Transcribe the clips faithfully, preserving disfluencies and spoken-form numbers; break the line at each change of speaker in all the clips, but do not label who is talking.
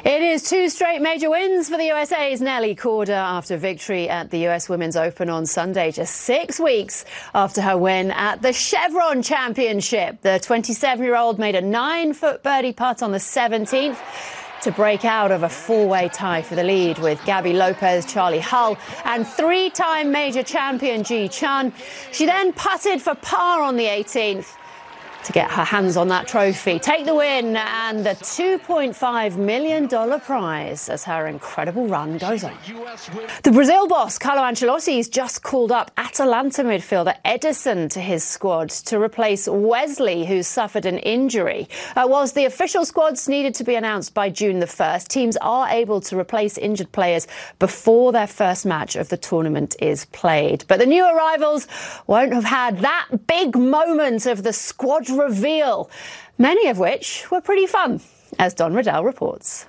It is two straight major wins for the U S A's Nelly Korda after victory at the U S Women's Open on Sunday, just six weeks after her win at the Chevron Championship. The twenty-seven-year-old made a nine-foot birdie putt on the seventeenth to break out of a four-way tie for the lead with Gabby Lopez, Charlie Hull and three-time major champion Ji Chun. She then putted for par on the eighteenth to get her hands on that trophy, take the win and the two point five million dollars prize as her incredible run goes on. The Brazil boss, Carlo Ancelotti, has just called up Atalanta midfielder Ederson to his squad to replace Wesley, who's suffered an injury. Uh, whilst the official squads needed to be announced by June the first, teams are able to replace injured players before their first match of the tournament is played. But the new arrivals won't have had that big moment of the squad reveal, many of which were pretty fun, as Don Riddell reports.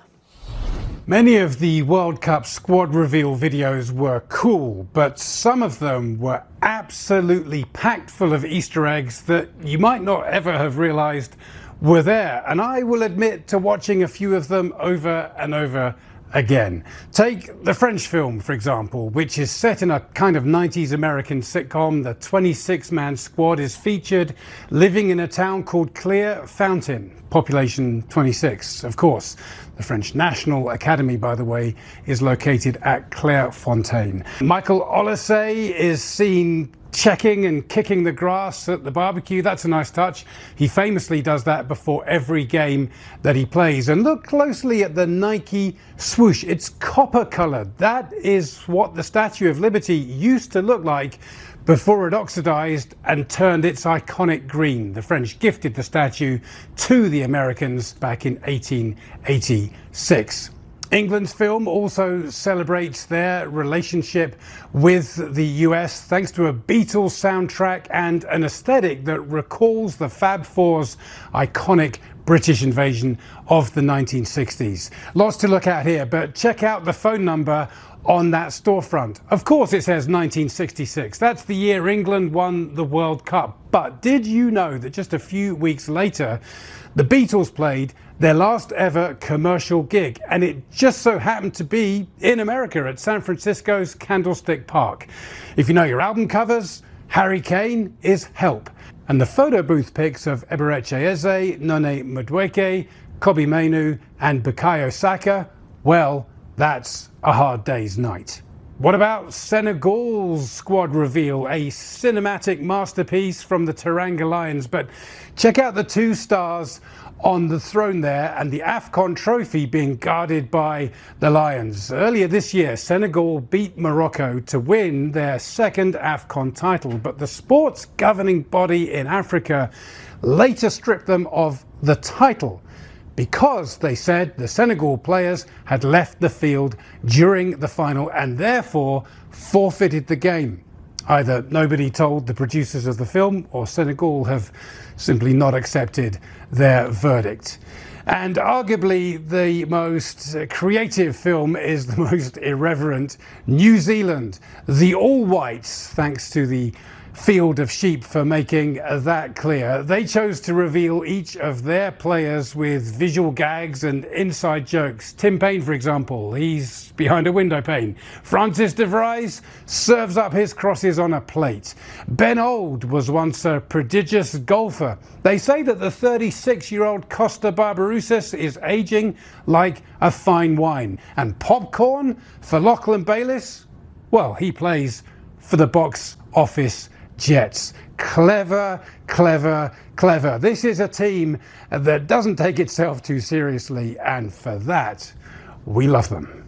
Many of the World Cup squad reveal videos were cool, but some of them were absolutely packed full of Easter eggs that you might not ever have realized were there. And I will admit to watching a few of them over and over again. Take the French film, for example, which is set in a kind of nineties American sitcom. The twenty-six man squad is featured living in a town called Clairefontaine, population twenty-six, of course. The French National Academy, by the way, is located at Clairefontaine. Michael Olise is seen checking and kicking the grass at the barbecue. That's a nice touch. He famously does that before every game that he plays. And look closely at the Nike swoosh. It's copper colored. That is what the Statue of Liberty used to look like before it oxidized and turned its iconic green. The French gifted the statue to the Americans back in eighteen eighty-six. England's film also celebrates their relationship with the U S thanks to a Beatles soundtrack and an aesthetic that recalls the Fab Four's iconic British invasion of the nineteen sixties. Lots to look at here, but check out the phone number on that storefront. Of course it says nineteen sixty-six. That's the year England won the World Cup. But did you know that just a few weeks later, the Beatles played their last ever commercial gig, and it just so happened to be in America at San Francisco's Candlestick Park. If you know your album covers, Harry Kane is Help. And the photo booth pics of Eberechi Eze, None Madueke, Kobbie Mainoo and Bukayo Saka, well, that's a hard day's night. What about Senegal's squad reveal, a cinematic masterpiece from the Teranga Lions? But check out the two stars on the throne there and the AFCON trophy being guarded by the Lions. Earlier this year, Senegal beat Morocco to win their second AFCON title, but the sports governing body in Africa later stripped them of the title because they said the Senegal players had left the field during the final and therefore forfeited the game. Either nobody told the producers of the film or Senegal have simply not accepted their verdict. And arguably the most creative film is the most irreverent. New Zealand, the All Whites, thanks to the field of sheep for making that clear. They chose to reveal each of their players with visual gags and inside jokes. Tim Payne, for example, he's behind a window pane. Francis de Vries serves up his crosses on a plate. Ben Old was once a prodigious golfer. They say that the thirty-six-year-old Costa Barbarouses is aging like a fine wine. And popcorn for Lachlan Bayliss? Well, he plays for the box office Jets. Clever, clever, clever. This is a team that doesn't take itself too seriously, and for that, we love them.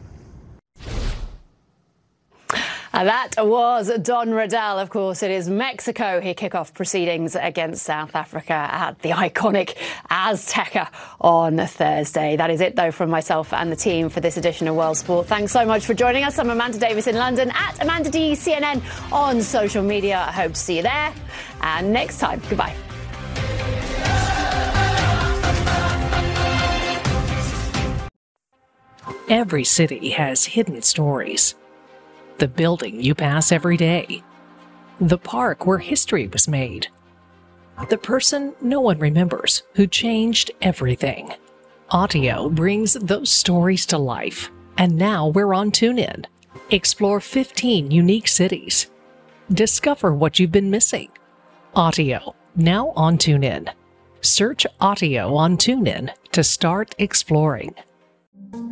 And that was Don Riddell. Of course, it is Mexico who kick off proceedings against South Africa at the iconic Azteca on Thursday. That is it, though, from myself and the team for this edition of World Sport. Thanks so much for joining us. I'm Amanda Davis in London, at Amanda D C N N on social media. I hope to see you there. And next time, goodbye.
Every city has hidden stories. The building you pass every day. The park where history was made. The person no one remembers who changed everything. Audio brings those stories to life, and now we're on TuneIn. Explore fifteen unique cities. Discover what you've been missing. Audio, now on TuneIn. Search Audio on TuneIn to start exploring.